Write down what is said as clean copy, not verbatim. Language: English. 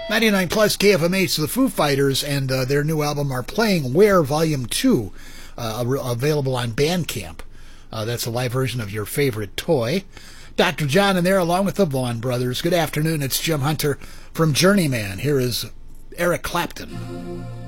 99 plus KFMH, the Foo Fighters, and their new album are Playing Where Volume 2, available on Bandcamp. That's a live version of Your Favorite Toy. Dr. John in there along with the Vaughn Brothers. Good afternoon, it's Jim Hunter from Journeyman. Here is Eric Clapton.